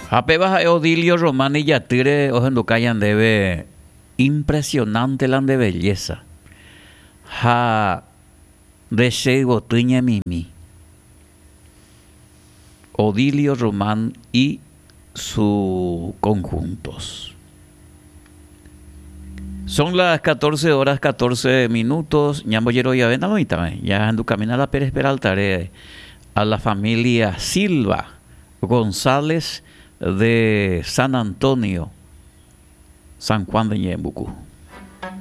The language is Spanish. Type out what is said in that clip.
Apebas Odilio Román y Yatire Ojenducayan debe impresionante la de belleza. Ha de botuña mimi. Odilio Román y sus conjuntos. Son las 14 horas 14 minutos. Ñamboyero ya ven ya ando camina la Pérez Peralta a la familia Silva González de San Antonio, San Juan de Ñembucú.